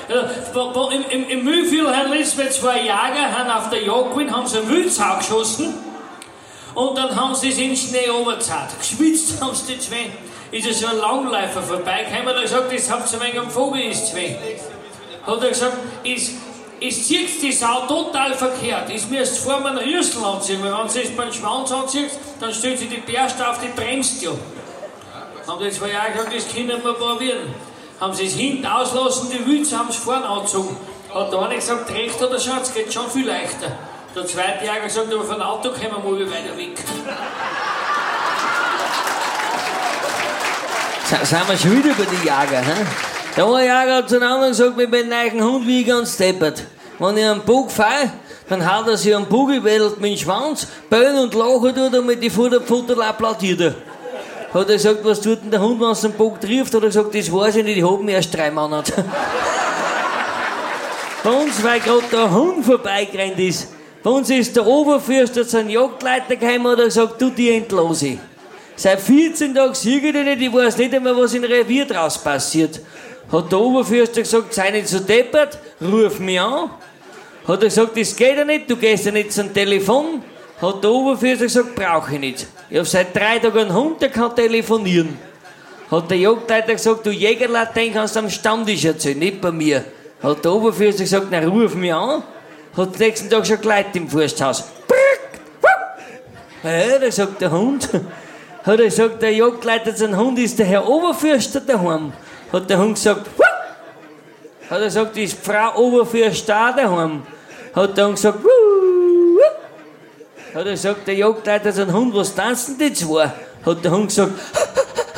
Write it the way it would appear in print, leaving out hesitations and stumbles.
Im Mühlviertel haben letztens zwei Jäger haben auf der Jagd gewesen, haben sie einen Wildsau geschossen und dann haben sie es in den Schnee runtergezahlt. Geschwitzt haben sie die zwei. Ist ja so ein Langläufer vorbeigekommen, hat er gesagt, das habt ihr wegen am Vogel, ist zwei. Hat er gesagt, es zieht die Sau total verkehrt. Es müsst vor man einen Rüssel anziehen, weil wenn sie es beim Schwanz anzieht, dann stellt sie die Bärste auf, die bremst ja. Haben die zwei Jahre gesagt, das können wir probieren. Haben sie es hinten auslassen, die Wütze haben es vorne angezogen. Hat der eine gesagt, recht oder so, es geht schon viel leichter. Der zweite Jäger gesagt, aber von Auto kommen wir mal weiter weg. Sind wir schon wieder über die Jäger, hä? Der eine Jäger hat zu einem anderen gesagt, mit meinem neuen Hund wie ich ganz deppert. Wenn ich einen Bug fahre, dann haut er sich am Bugelwedelt mit dem Schwanz, bellen und lachen tut und mit den Futterpfoten applaudiert er. Hat er gesagt, was tut denn der Hund, wenn es den Bug trifft? Hat er gesagt, das weiß ich nicht, ich hab ihn erst 3 Monate. Bei uns, weil gerade der Hund vorbeigerannt ist, bei uns ist der Oberfürster zu einem Jagdleiter gekommen und hat gesagt, du, die entlose ich. Seit 14 Tagen sehe ich dich nicht, ich weiß nicht einmal, was im Revier draus passiert. Hat der Oberfürster gesagt, sei nicht so deppert, ruf mich an. Hat er gesagt, das geht ja nicht, du gehst ja nicht zum Telefon. Hat der Oberfürster gesagt, brauche ich nicht. Ich habe seit 3 Tagen einen Hund, der kann telefonieren. Hat der Jagdleiter gesagt, du Jägerlat, den kannst du am Stammtisch erzählen, nicht bei mir. Hat der Oberfürster gesagt, na ruf mich an. Hat den nächsten Tag schon Leute im Forsthaus. Ja, da sagt der Hund. Hat er gesagt, der Jagdleiter sein Hund ist der Herr Oberfürster daheim. Hat der Hund gesagt, Wupp! Hat er gesagt, ist Frau Oberfürster daheim. Hat der Hund gesagt, Wupp! Hat er gesagt, der Jagdleiter sein Hund, was tanzen die zwei? Hat der Hund gesagt,